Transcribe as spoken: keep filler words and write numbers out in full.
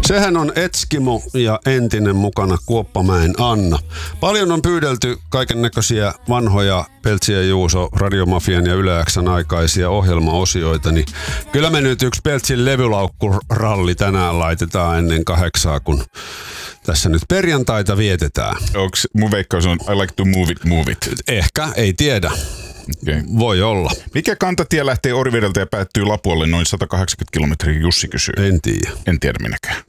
Sehän on Etskimo ja entinen mukana Kuoppamäen Anna. Paljon on pyydelty kaikennäköisiä vanhoja Peltsi ja Juuso, Radiomafian ja Yle X:n aikaisia ohjelmaosioita, niin kyllä me nyt yksi Peltsin levylaukkuralli tänään laitetaan ennen kahdeksaa, kun tässä nyt perjantaita vietetään. Onks mun veikkaus on I like to move it, move it? Ehkä, ei tiedä. Okay. Voi olla. Mikä kantatie lähtee Orivedeltä ja päättyy Lapualle noin sata kahdeksankymmentä kilometriä, Jussi kysyy? En tiedä. En tiedä minäkään.